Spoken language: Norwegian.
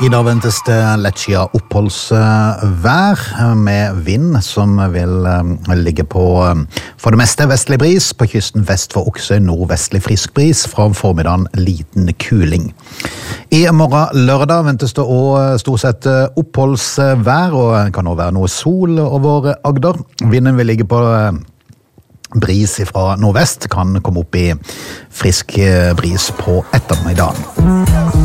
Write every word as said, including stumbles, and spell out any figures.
I dag ventes det lettskia oppholdsvær med vind som vil ligge på for det meste vestlig bris, på kysten vest for Oksøy nordvestlig frisk bris, fra formiddagen liten kuling. I morgen lørdag ventes det også stort sett oppholdsvær, og det kan også være noe sol over Agder. Vinden vil ligge på bris fra nordvest, kan komme opp i frisk bris på ettermiddagen.